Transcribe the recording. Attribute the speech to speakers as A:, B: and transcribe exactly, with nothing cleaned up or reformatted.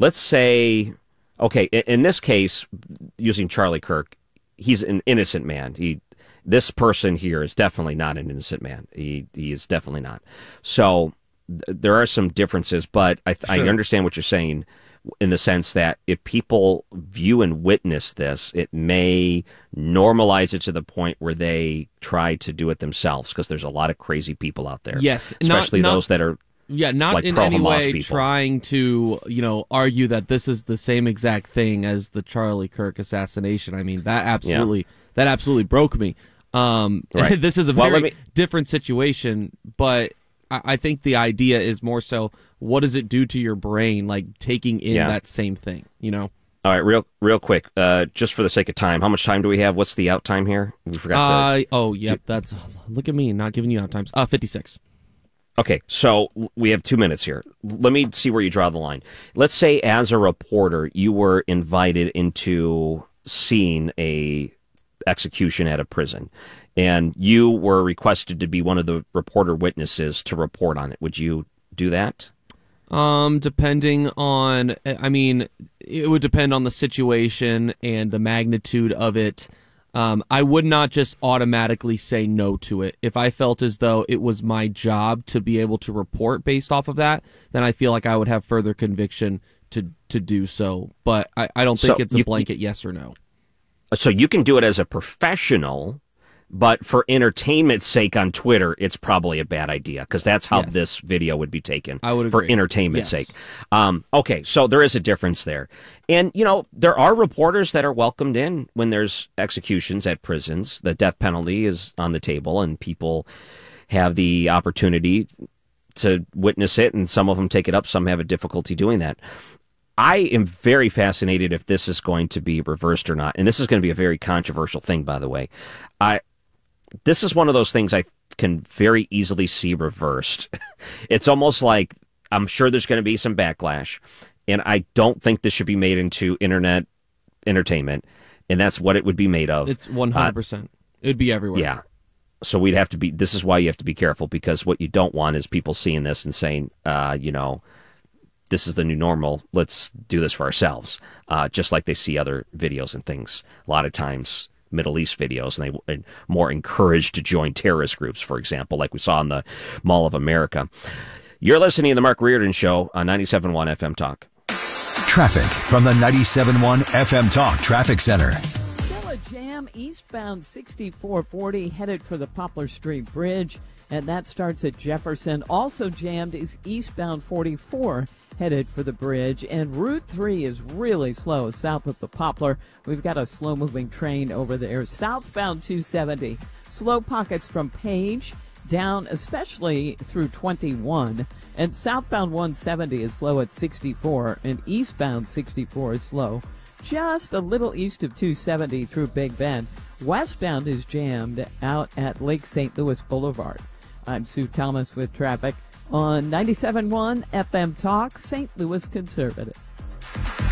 A: let's say, okay, in, in this case, using Charlie Kirk, he's an innocent man. He, this person here is definitely not an innocent man. He he is definitely not. So th- there are some differences, but I, th-
B: Sure.
A: I understand what you're saying in the sense that if people view and witness this, it may normalize it to the point where they try to do it themselves, because there's a lot of crazy people out there.
B: Yes,
A: especially
B: not, not,
A: those that are
B: yeah, not
A: like
B: in
A: pro
B: any
A: Hamas
B: way
A: people.
B: trying to, you know, argue that this is the same exact thing as the Charlie Kirk assassination. I mean, that absolutely, yeah. that absolutely broke me. Um,
A: right.
B: This is a
A: well,
B: very
A: me...
B: different situation, but I, I think the idea is more so, what does it do to your brain, like taking in
A: yeah.
B: that same thing, you know?
A: All right, real real quick, uh, just for the sake of time, how much time do we have? What's the out time here? We forgot
B: uh,
A: to...
B: Oh, yep, that's... Look at me, not giving you out times. Uh, fifty-six.
A: Okay, so we have two minutes here. Let me see where you draw the line. Let's say as a reporter, you were invited into seeing a execution at a prison, and you were requested to be one of the reporter witnesses to report on it. Would you do that?
B: Um, depending on, I mean, it would depend on the situation and the magnitude of it. Um, I would not just automatically say no to it. If I felt as though it was my job to be able to report based off of that, then I feel like I would have further conviction to, to do so. But I, I don't think
A: so
B: it's a
A: you,
B: blanket yes or no.
A: So you can do it as a professional, but for entertainment's sake on Twitter, it's probably a bad idea, because that's how
B: Yes.
A: this video would be taken.
B: I would
A: for
B: agree.
A: entertainment's
B: Yes.
A: sake. Um, okay, so there is a difference there. And, you know, there are reporters that are welcomed in when there's executions at prisons. The death penalty is on the table, and people have the opportunity to witness it, and some of them take it up. Some have a difficulty doing that. I am very fascinated if this is going to be reversed or not. And this is going to be a very controversial thing, by the way. I... This is one of those things I can very easily see reversed. It's almost like I'm sure there's going to be some backlash, and I don't think this should be made into internet entertainment, and that's what it would be made of.
B: It's one hundred percent. Uh, it would be everywhere.
A: Yeah. So we'd have to be, this is why you have to be careful, because what you don't want is people seeing this and saying, uh, you know, this is the new normal. Let's do this for ourselves. Uh, just like they see other videos and things. A lot of times, Middle East videos, and they are more encouraged to join terrorist groups, for example, like we saw in the Mall of America. You're listening to the Mark Reardon Show on ninety-seven point one F M Talk.
C: Traffic from the ninety-seven point one F M Talk Traffic Center.
D: Still a jam eastbound sixty-four forty headed for the Poplar Street Bridge, and that starts at Jefferson. Also jammed is eastbound forty-four headed for the bridge, and Route three is really slow south of the Poplar. We've got a slow-moving train over there. Southbound two seventy, slow pockets from Page down, especially through twenty-one, and southbound one seventy is slow at sixty-four, and eastbound sixty-four is slow just a little east of two seventy through Big Bend. Westbound is jammed out at Lake Saint Louis Boulevard. I'm Sue Thomas with traffic on ninety-seven point one F M Talk, Saint Louis Conservative.